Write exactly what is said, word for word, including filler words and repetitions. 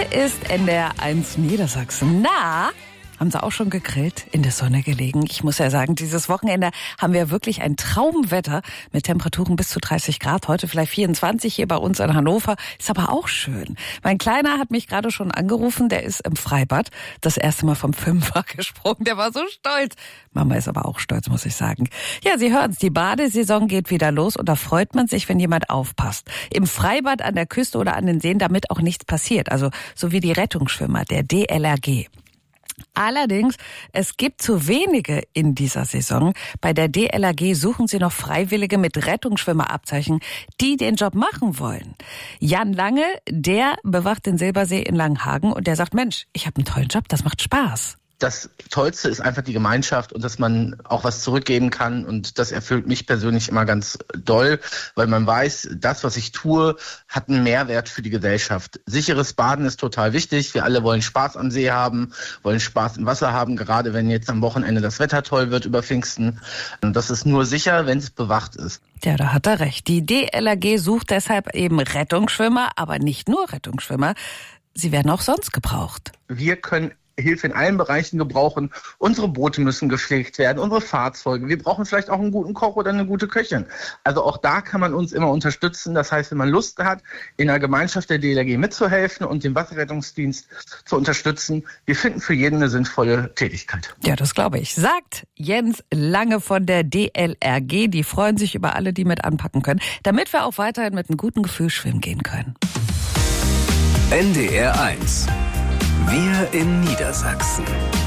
Hier ist N D R eins Niedersachsen. Na, haben Sie auch schon gegrillt, in der Sonne gelegen? Ich muss ja sagen, dieses Wochenende haben wir wirklich ein Traumwetter mit Temperaturen bis zu dreißig Grad. Heute vielleicht vierundzwanzig hier bei uns in Hannover. Ist aber auch schön. Mein Kleiner hat mich gerade schon angerufen. Der ist im Freibad das erste Mal vom Fünfer gesprungen. Der war so stolz. Mama ist aber auch stolz, muss ich sagen. Ja, Sie hören es. Die Badesaison geht wieder los und da freut man sich, wenn jemand aufpasst. Im Freibad, an der Küste oder an den Seen, damit auch nichts passiert. Also so wie die Rettungsschwimmer, der D L R G. Allerdings, es gibt zu wenige in dieser Saison. Bei der D L R G suchen sie noch Freiwillige mit Rettungsschwimmerabzeichen, die den Job machen wollen. Jan Lange, der bewacht den Silbersee in Langenhagen und der sagt, Mensch, ich habe einen tollen Job, das macht Spaß. Das Tollste ist einfach die Gemeinschaft und dass man auch was zurückgeben kann, und das erfüllt mich persönlich immer ganz doll, weil man weiß, das, was ich tue, hat einen Mehrwert für die Gesellschaft. Sicheres Baden ist total wichtig. Wir alle wollen Spaß am See haben, wollen Spaß im Wasser haben, gerade wenn jetzt am Wochenende das Wetter toll wird über Pfingsten. Und das ist nur sicher, wenn es bewacht ist. Ja, da hat er recht. Die D L R G sucht deshalb eben Rettungsschwimmer, aber nicht nur Rettungsschwimmer. Sie werden auch sonst gebraucht. Wir können Hilfe in allen Bereichen gebrauchen. Unsere Boote müssen gepflegt werden, unsere Fahrzeuge. Wir brauchen vielleicht auch einen guten Koch oder eine gute Köchin. Also auch da kann man uns immer unterstützen. Das heißt, wenn man Lust hat, in der Gemeinschaft der D L R G mitzuhelfen und den Wasserrettungsdienst zu unterstützen, wir finden für jeden eine sinnvolle Tätigkeit. Ja, das glaube ich. Sagt Jens Lange von der D L R G. Die freuen sich über alle, die mit anpacken können, damit wir auch weiterhin mit einem guten Gefühl schwimmen gehen können. N D R eins. Wir in Niedersachsen.